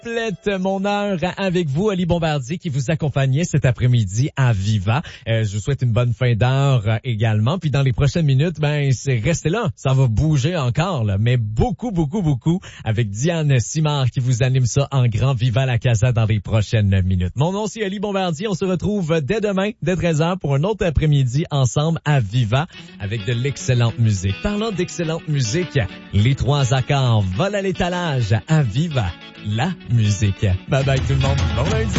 complète mon heure avec vous, Ali Bombardier, qui vous accompagnait cet après-midi à Viva. Je vous souhaite une bonne fin d'heure également. Puis dans les prochaines minutes, restez là. Ça va bouger encore, là, mais beaucoup avec Diane Simard qui vous anime ça en grand Viva la Casa dans les prochaines minutes. Mon nom, c'est Ali Bombardier. On se retrouve dès demain, dès 13h, pour un autre après-midi ensemble à Viva avec de l'excellente musique. Parlant d'excellente musique, les 3 accords volent à l'étalage à Viva, la musique. Bye bye tout le monde. Bon lundi.